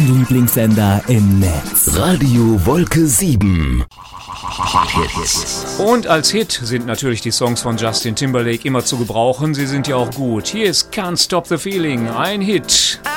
Lieblingssender im Netz. Radio Wolke 7. Und als Hit sind natürlich die Songs von Justin Timberlake immer zu gebrauchen. Sie sind ja auch gut. Hier ist Can't Stop the Feeling, ein Hit.